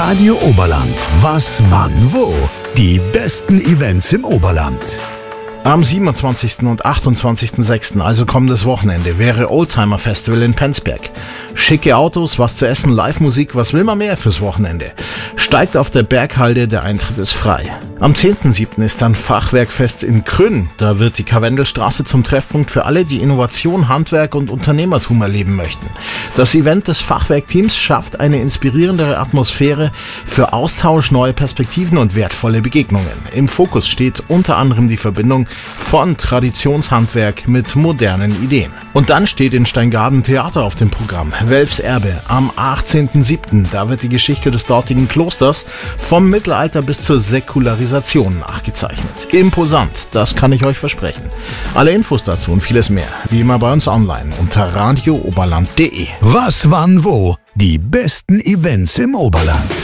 Radio Oberland. Was, wann, wo? Die besten Events im Oberland. Am 27. und 28.06., also kommendes Wochenende, wäre Oldtimer Festival in Penzberg. Schicke Autos, was zu essen, Live-Musik, was will man mehr fürs Wochenende? Steigt auf der Berghalde, der Eintritt ist frei. Am 10.07. ist dann Fachwerkfest in Krünn. Da wird die Karwendelstraße zum Treffpunkt für alle, die Innovation, Handwerk und Unternehmertum erleben möchten. Das Event des Fachwerkteams schafft eine inspirierendere Atmosphäre für Austausch, neue Perspektiven und wertvolle Begegnungen. Im Fokus steht unter anderem die Verbindung von Traditionshandwerk mit modernen Ideen. Und dann steht in Steingaden Theater auf dem Programm. Welfs Erbe am 18.07. Da wird die Geschichte des dortigen Klosters vom Mittelalter bis zur Säkularisation nachgezeichnet. Imposant, das kann ich euch versprechen. Alle Infos dazu und vieles mehr, wie immer bei uns online unter radiooberland.de. Was, wann, wo? Die besten Events im Oberland.